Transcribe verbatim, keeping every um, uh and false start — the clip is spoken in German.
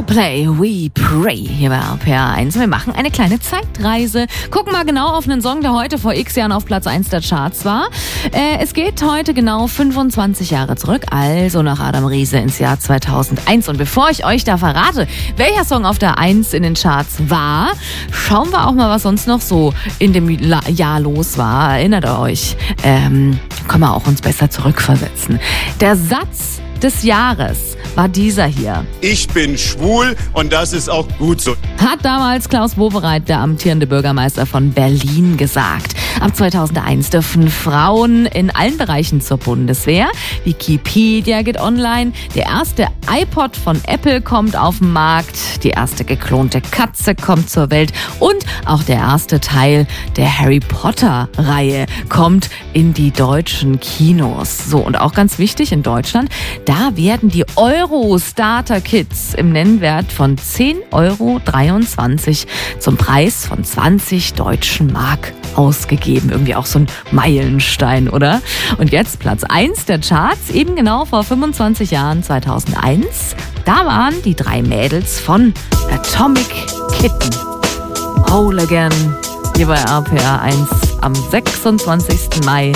Play, we pray hier bei R P R eins. Wir machen eine kleine Zeitreise. Gucken mal genau auf einen Song, der heute vor x Jahren auf Platz eins der Charts war. Äh, es geht heute genau fünfundzwanzig Jahre zurück, also nach Adam Riese ins Jahr zweitausendeins. Und bevor ich euch da verrate, welcher Song auf der eins in den Charts war, schauen wir auch mal, was sonst noch so in dem Jahr los war. Erinnert ihr euch? Ähm, können wir auch uns besser zurückversetzen. Der Satz des Jahres war dieser hier. Ich bin schwul und das ist auch gut so. Hat damals Klaus Wowereit, der amtierende Bürgermeister von Berlin, gesagt. Ab zweitausendeins dürfen Frauen in allen Bereichen zur Bundeswehr. Wikipedia geht online. Der erste iPod von Apple kommt auf den Markt. Die erste geklonte Katze kommt zur Welt. Und auch der erste Teil der Harry Potter-Reihe kommt in die deutschen Kinos. So, und auch ganz wichtig in Deutschland, da werden die Euro-Starter-Kits im Nennwert von zehn Euro dreiundzwanzig zum Preis von zwanzig deutschen Mark ausgegeben. Irgendwie auch so ein Meilenstein, oder? Und jetzt Platz eins der Charts, eben genau vor fünfundzwanzig Jahren, zweitausendeins. Da waren die drei Mädels von Atomic Kitten. Whole Again, hier bei R P R eins am sechsundzwanzigsten Mai